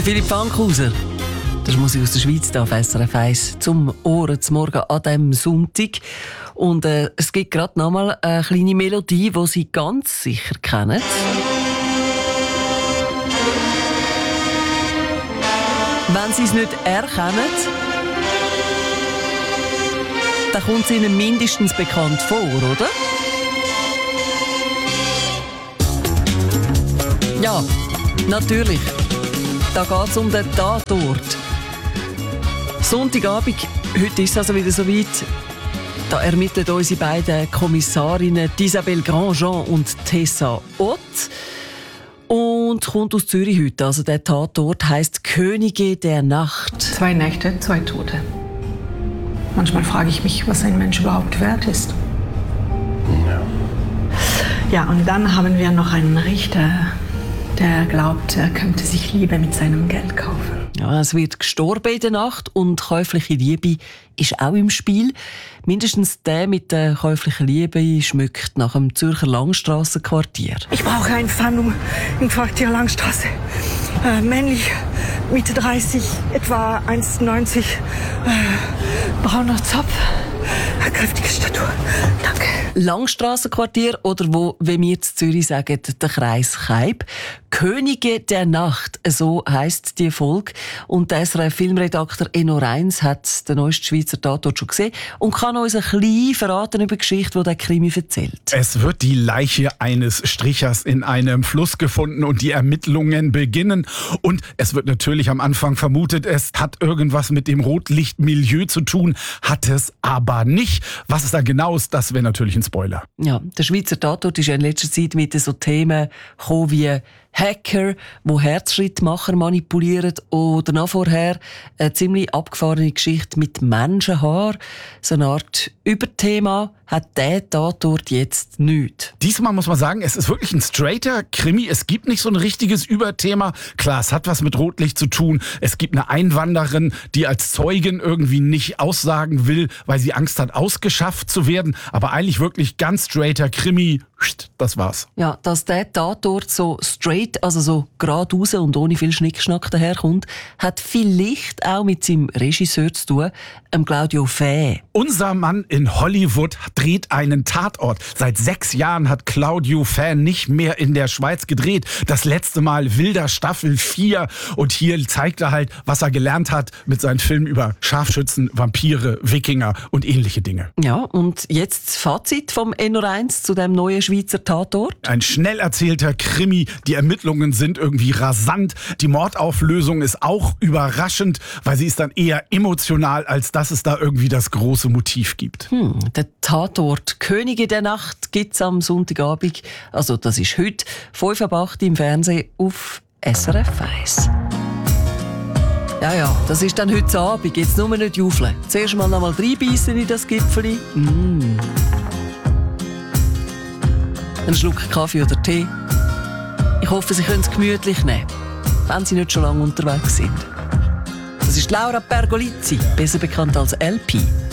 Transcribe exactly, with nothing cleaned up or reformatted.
Philipp Fankhauser. Das ist Musik aus der Schweiz, hier auf S R F eins zum Ohren zum Morgen an diesem Sonntag. Und äh, es gibt gerade noch mal eine kleine Melodie, die Sie ganz sicher kennen. Wenn Sie es nicht erkennen, dann kommt es Ihnen mindestens bekannt vor, oder? Ja, natürlich. Da geht es um den Tatort. Sonntagabend, heute ist es also wieder soweit. Da ermitteln unsere beiden Kommissarinnen Isabelle Grandjean und Tessa Ott. Und kommt aus Zürich heute. Also der Tatort heisst Könige der Nacht. Zwei Nächte, zwei Tote. Manchmal frage ich mich, was ein Mensch überhaupt wert ist. Ja. Ja, und dann haben wir noch einen Richter, der glaubt, er könnte sich Liebe mit seinem Geld kaufen. Ja, es wird gestorben in der Nacht und käufliche Liebe ist auch im Spiel. Mindestens der mit der käuflichen Liebe schmückt nach dem Zürcher Langstrassenquartier. Ich brauche einen Fahndung im Quartier Langstrasse. Äh, männlich, Mitte dreißig, etwa eins neunzig, äh, brauner Zopf, kräftige Statur. Danke. Langstrassenquartier oder wo, wie wir in Zürich sagen, der Kreis Kaib. Könige der Nacht, so heisst die Folge. Und der S R F-Filmredakteur Enno Reins hat den neuesten Schweizer Tatort schon gesehen und kann uns ein bisschen verraten über die Geschichte, die der Krimi erzählt. Es wird die Leiche eines Strichers in einem Fluss gefunden und die Ermittlungen beginnen. Und es wird natürlich am Anfang vermutet, es hat irgendwas mit dem Rotlichtmilieu zu tun, hat es aber nicht. Was es da genau ist, das wäre natürlich ein Spoiler. Ja, der Schweizer Tatort ist ja in letzter Zeit mit so Themen gekommen wie Hacker, die Herzschrittmacher manipulieren, oder noch vorher eine ziemlich abgefahrene Geschichte mit Menschenhaar. So eine Art Überthema hat der Tatort jetzt nicht. Diesmal muss man sagen, es ist wirklich ein straighter Krimi. Es gibt nicht so ein richtiges Überthema. Klar, es hat was mit Rotlicht zu tun. Es gibt eine Einwanderin, die als Zeugin irgendwie nicht aussagen will, weil sie Angst hat, ausgeschafft zu werden. Aber eigentlich wirklich ganz straighter Krimi. Das war's. Ja, dass der Tatort so straight, also so geradeaus und ohne viel Schnickschnack daherkommt, hat vielleicht auch mit seinem Regisseur zu tun, ähm Claudio Fäh. Unser Mann in Hollywood dreht einen Tatort. Seit sechs Jahren hat Claudio Fäh nicht mehr in der Schweiz gedreht. Das letzte Mal Wilder Staffel vier. Und hier zeigt er halt, was er gelernt hat mit seinen Filmen über Scharfschützen, Vampire, Wikinger und ähnliche Dinge. Ja, und jetzt das Fazit vom Enno Reins zu dem neuen Schweizer Tatort. Ein schnell erzählter Krimi. Die Ermittlungen sind irgendwie rasant. Die Mordauflösung ist auch überraschend, weil sie ist dann eher emotional, als dass es da irgendwie das große Motiv gibt. Hm, der Tatort Könige der Nacht gibt es am Sonntagabend. Also das ist heute, fünf ab acht im Fernsehen auf S R F eins. Ja, ja, das ist dann heute Abend. Jetzt nur nicht jaufeln. Zuerst mal noch mal reinbeissen in das Gipfeli. Mm. Einen Schluck Kaffee oder Tee. Ich hoffe, Sie können es gemütlich nehmen, wenn Sie nicht schon lange unterwegs sind. Das ist Laura Pergolizzi, besser bekannt als L P.